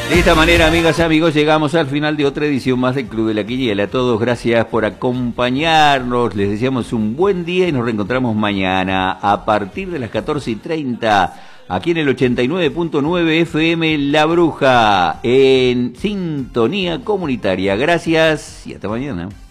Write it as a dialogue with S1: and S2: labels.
S1: De esta manera, amigas y amigos, llegamos al final de otra edición más del Club de la Quiniela. A todos, gracias por acompañarnos. Les deseamos un buen día y nos reencontramos mañana a partir de las 14:30 aquí en el 89.9 FM La Bruja, en sintonía comunitaria. Gracias y hasta mañana.